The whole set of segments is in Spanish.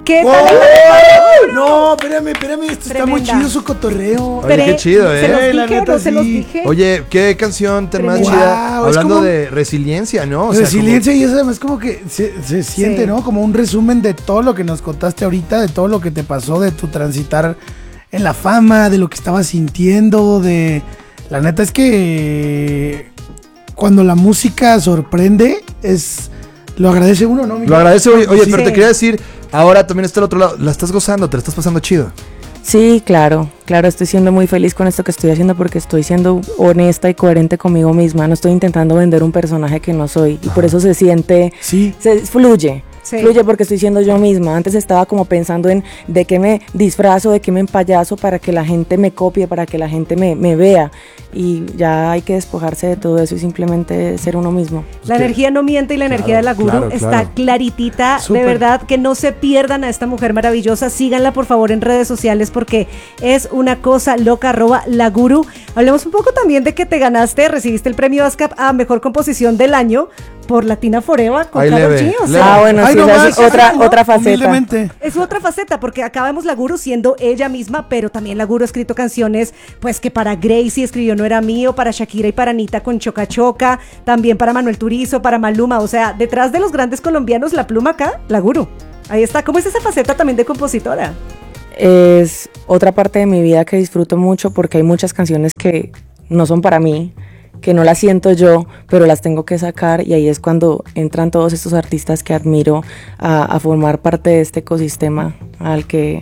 ¿Qué ¡Oh! tal? No, espérame, esto está muy chido su cotorreo. Oye, qué chido, Se los La dije, neta, no se los sí. dije. Oye, qué canción tan más Tremenda. chida. Wow, es Hablando como- de resiliencia, ¿no? O sea, Resiliencia y eso además como que se siente, Sí. ¿no? Como un resumen de todo lo que nos contaste ahorita, de todo lo que te pasó, de tu transitar en la fama, de lo que estabas sintiendo, de... La neta es que cuando la música sorprende, lo agradece uno, ¿no? Lo agradece. Oye, Sí. pero te quería decir, ahora también está el otro lado. La estás gozando, te la estás pasando chido. Sí, claro, estoy siendo muy feliz con esto que estoy haciendo porque estoy siendo honesta y coherente conmigo misma, no estoy intentando vender un personaje que no soy y por eso se siente, Sí. fluye. Sí. Fluye porque estoy siendo yo misma. Antes estaba como pensando en de qué me disfrazo, de qué me empayazo para que la gente me copie, para que la gente me vea. Y ya hay que despojarse de todo eso y simplemente ser uno mismo. La energía no miente y la energía de la Guru claro, está claro. claritita. Súper. De verdad que no se pierdan a esta mujer maravillosa. Síganla por favor en redes sociales porque es una cosa loca. @la Guru. Hablemos un poco también de que recibiste el premio ASCAP a Mejor Composición del Año por Latina Forever con Ahí Karol leve, G. O leve. sea, Ah, bueno, Ay, sí, no esa más, es otra faceta. humildemente. es otra faceta porque acá vemos la Guru siendo ella misma, pero también la Guru ha escrito canciones pues que para Gracie escribió No Era Mío, para Shakira y para Anita con Choca Choca, también para Manuel Turizo, para Maluma, o sea, detrás de los grandes colombianos, la pluma acá, la Guru. Ahí está, ¿cómo es esa faceta también de compositora? Es otra parte de mi vida que disfruto mucho porque hay muchas canciones que no son para mí, que no las siento yo, pero las tengo que sacar y ahí es cuando entran todos estos artistas que admiro a formar parte de este ecosistema al que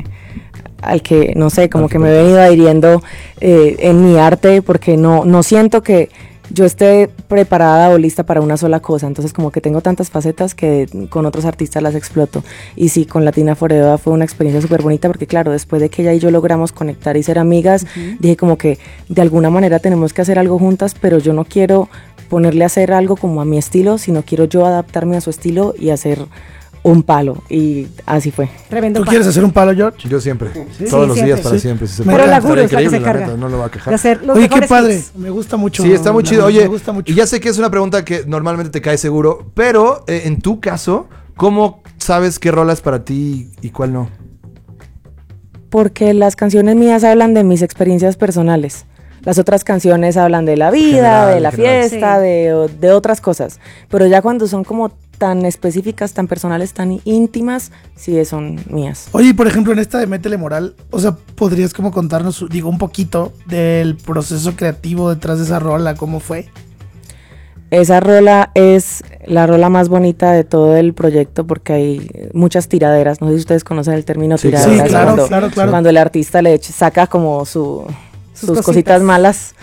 no sé, como que me he venido adhiriendo en mi arte porque no siento que yo esté preparada o lista para una sola cosa, entonces como que tengo tantas facetas que con otros artistas las exploto. Y sí, con Latina Forever fue una experiencia súper bonita porque claro, después de que ella y yo logramos conectar y ser amigas, dije como que de alguna manera tenemos que hacer algo juntas, pero yo no quiero ponerle a hacer algo como a mi estilo, sino quiero yo adaptarme a su estilo y hacer un palo, y así fue. Tremendo. ¿Tú quieres hacer un palo, George? Yo siempre. Sí, Todos los siempre. días para Sí. siempre. Si se Pero puede. la Estará Guru es la que increíble, se encarga neta, no lo va a de quejar. hacer los Oye, qué mejores padre. hits. Me gusta mucho. Sí, está muy chido. Me Oye, gusta mucho. y ya sé que es una pregunta que normalmente te cae seguro, pero en tu caso, ¿cómo sabes qué rola es para ti y cuál no? Porque las canciones mías hablan de mis experiencias personales. Las otras canciones hablan de la vida, General, de la general. fiesta, de otras cosas. Pero ya cuando son como tan específicas, tan personales, tan íntimas, sí son mías. Oye, y por ejemplo, en esta de Métele Moral, o sea, ¿podrías como contarnos, un poquito del proceso creativo detrás de esa rola? ¿Cómo fue? Esa rola es la rola más bonita de todo el proyecto porque hay muchas tiraderas. No sé si ustedes conocen el término Sí, tiraderas. Sí, claro, cuando, claro. cuando el artista saca como sus cositas. cositas malas.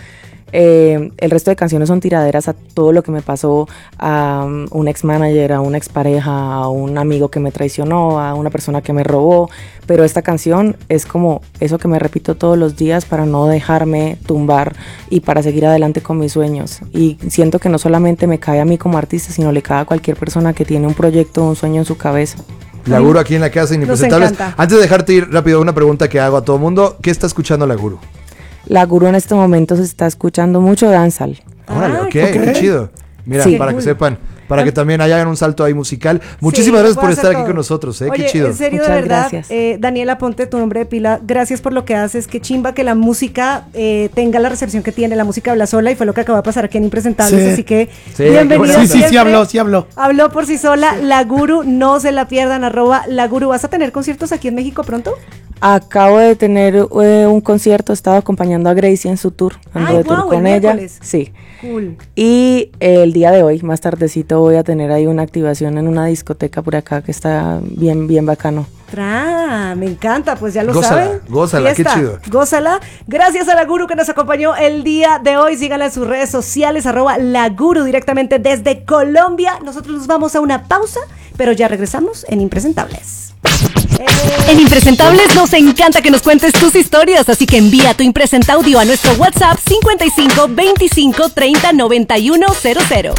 El resto de canciones son tiraderas a todo lo que me pasó, a un ex manager, a una ex pareja, a un amigo que me traicionó, a una persona que me robó, pero esta canción es como eso que me repito todos los días para no dejarme tumbar y para seguir adelante con mis sueños, y siento que no solamente me cae a mí como artista, sino le cae a cualquier persona que tiene un proyecto, un sueño en su cabeza. La Guru aquí en la casa, Inimpresentables. encanta. Antes de dejarte ir rápido, una pregunta que hago a todo mundo. ¿Qué está escuchando la Guru? La Guru en este momento se está escuchando mucho dancehall. Órale, ok, qué qué chido. Mira, Sí. para que Cool. sepan, para que también hagan un salto ahí musical. Muchísimas Sí, gracias puedo por hacer estar aquí todo. con nosotros, Oye, qué chido. en serio, Muchas de verdad, gracias. Daniela, ponte tu nombre de pila. Gracias por lo que haces. Qué chimba que la música tenga la recepción que tiene. La música habla sola y fue lo que acaba de pasar aquí en Impresentables. Sí. Así que, Sí, bienvenida. qué buena Sí, sí, siempre. sí habló. Habló por sí sola. La Guru, no se la pierdan. @la Guru. ¿Vas a tener conciertos aquí en México pronto? Acabo de tener un concierto, estaba acompañando a Gracie en su tour, ando Ay, de tour guau, con el ella. miércoles. Sí. Cool. Y el día de hoy, más tardecito, voy a tener ahí una activación en una discoteca por acá que está bien, bien bacano. Me encanta, pues ya lo Gózala, saben. gózala, qué Fiesta, chido. Gózala. Gracias a la Guru que nos acompañó el día de hoy. Síganla en sus redes sociales, @la Guru, directamente desde Colombia. Nosotros nos vamos a una pausa, pero ya regresamos en Impresentables. En Impresentables nos encanta que nos cuentes tus historias, así que envía tu impresenta audio a nuestro WhatsApp 55 25 30 91 00.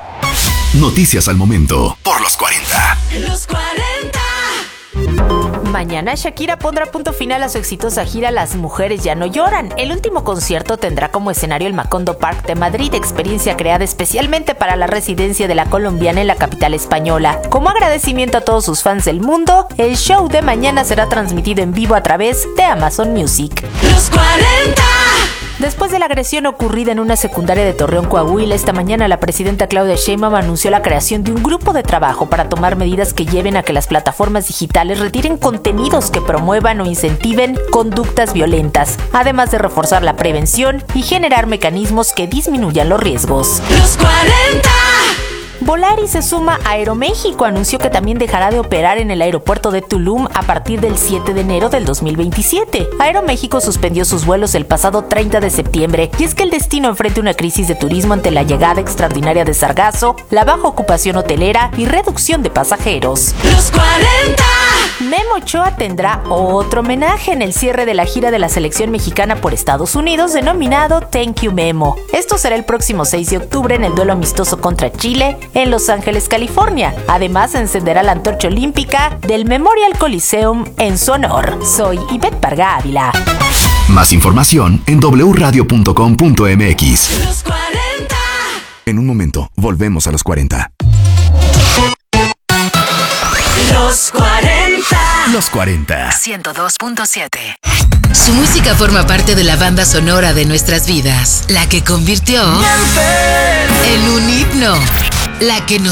Noticias al momento por los 40. Los 40. Mañana Shakira pondrá punto final a su exitosa gira Las Mujeres Ya No Lloran. El último concierto tendrá como escenario el Macondo Park de Madrid, experiencia creada especialmente para la residencia de la colombiana en la capital española. Como agradecimiento a todos sus fans del mundo, el show de mañana será transmitido en vivo a través de Amazon Music. Los 40. Después de la agresión ocurrida en una secundaria de Torreón, Coahuila, esta mañana la presidenta Claudia Sheinbaum anunció la creación de un grupo de trabajo para tomar medidas que lleven a que las plataformas digitales retiren contenidos que promuevan o incentiven conductas violentas, además de reforzar la prevención y generar mecanismos que disminuyan los riesgos. Los 40. Volaris se suma a Aeroméxico, anunció que también dejará de operar en el aeropuerto de Tulum a partir del 7 de enero del 2027. Aeroméxico suspendió sus vuelos el pasado 30 de septiembre y es que el destino enfrenta una crisis de turismo ante la llegada extraordinaria de sargazo, la baja ocupación hotelera y reducción de pasajeros. Los 40. Memo Ochoa tendrá otro homenaje en el cierre de la gira de la selección mexicana por Estados Unidos denominado Thank You Memo. Esto será el próximo 6 de octubre en el duelo amistoso contra Chile en Los Ángeles, California. Además, encenderá la antorcha olímpica del Memorial Coliseum en su honor. Soy Ivette Parga Ávila. Más información en wradio.com.mx. Los 40. En un momento, volvemos a los 40. Los 40. Los 40. 102.7. Su música forma parte de la banda sonora de nuestras vidas, la que convirtió en un himno, la que nos